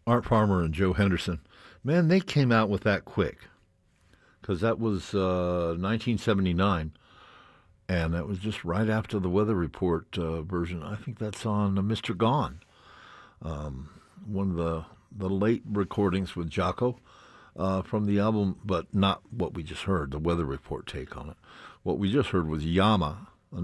Art Farmer and Joe Henderson. Man, they came out with that quick because that was 1979, and that was just right after the Weather Report version. I think that's on Mr. Gone, one of the late recordings with Jocko from the album, but not what we just heard, the Weather Report take on it. What we just heard was Yama, a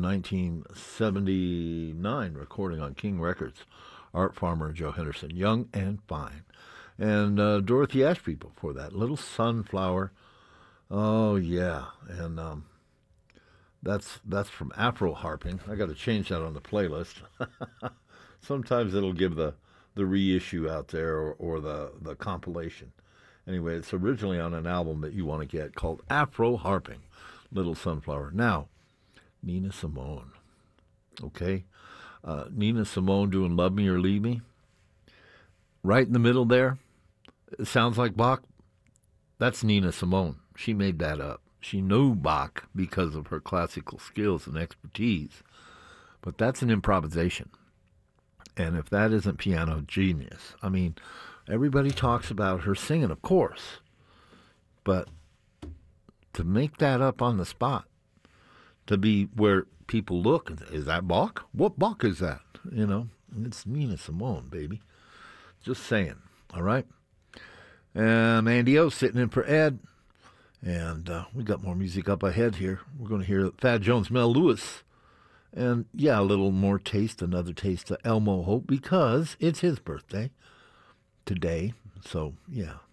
1979 recording on King Records. Art Farmer and Joe Henderson, Young and Fine. And Dorothy Ashby before that, Little Sunflower. Oh, yeah. And that's from Afro Harping. I got to change that on the playlist. Sometimes it'll give the reissue out there or the compilation. Anyway, it's originally on an album that you want to get called Afro Harping, Little Sunflower. Now, Nina Simone. Okay? Nina Simone doing Love Me or Leave Me. Right in the middle there, it sounds like Bach. That's Nina Simone. She made that up. She knew Bach because of her classical skills and expertise. But that's an improvisation. And if that isn't piano genius, I mean, everybody talks about her singing, of course. But to make that up on the spot, to be where people look, is that Bach? What Bach is that? You know, it's Nina Simone, baby. Just saying, all right? Andy O sitting in for Ed. And we got more music up ahead here. We're going to hear Thad Jones, Mel Lewis. And, yeah, a little more taste, another taste of Elmo Hope, because it's his birthday today. So, yeah,